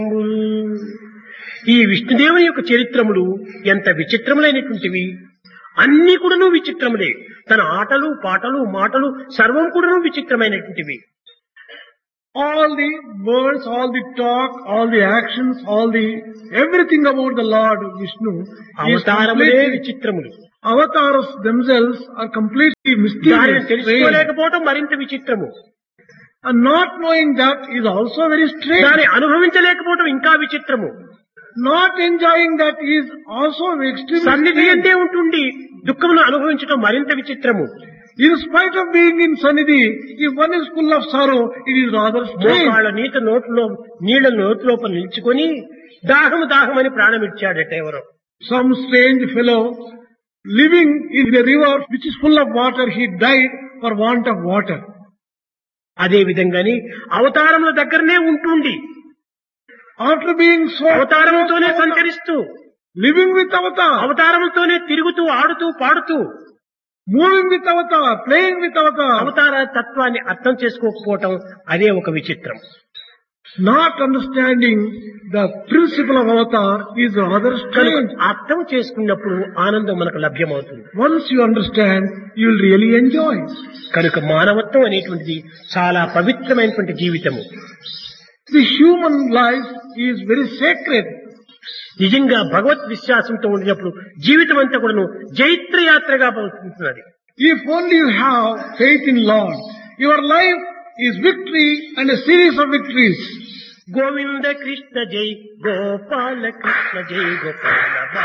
ఈ విష్ణుదేవుని యొక్క చరిత్రములు ఎంత విచిత్రములైనటువంటివి. అన్ని కూడాను విచిత్రములే. తన ఆటలు పాటలు మాటలు సర్వం కూడాను విచిత్రమైనటువంటివి. All the words, all the talk, all the actions, everything about the Lord Vishnu is అవతారములే completely, విచిత్రములు. avatars themselves are completely దానిని mysterious, strange. తెలుసుకోలేకపోవటం మరింత విచిత్రము. And not knowing that is also very strange. దాన్ని అనుభవించలేకపోవటం ఇంకా విచిత్రము. Not enjoying that is also extremely సన్నిధి strange. అంటే ఉంటుంది, దుఃఖమును అనుభవించటం మరింత విచిత్రము. In spite of being in Sannidhi, if one is full of sorrow, it is rather strange. మోకాళ్ళ నీళ్ళ నోటి లోపల నిల్చుకొని దాహము దాహమని ప్రాణమిచ్చాడట ఎవరో. Some strange fellow living in the river which is full of water, he died for want of water. అదే విధంగాని అవతారముల దగ్గరనే ఉంటుండి After being so అవతారములతోనే సంచరిస్తూ living with avatar, అవతారములతోనే తిరుగుతూ ఆడుతూ పాడుతూ moving with avatar, playing with avatar, అవతార తత్వాన్ని అర్థం చేసుకోకపోవటం అదే ఒక విచిత్రం. not understanding the principle of avatar is rather strange. అర్థం చేసుకున్నప్పుడు ఆనందం మనకు లభ్యమవుతుంది. Once you understand, you will really enjoy. కనుక మానవత్వం అనేటువంటిది చాలా పవిత్రమైనటువంటి జీవితము. The human life is very sacred. నిజంగా భగవత్ విశ్వాసంతో ఉండినప్పుడు జీవితం అంతా కూడాను జైత్రయాత్రగా పోతున్నది. If only you have faith in Lord, your life is victory and a series of victories. Govinda Krishna జై గోపాల కృష్ణ జై గోపాల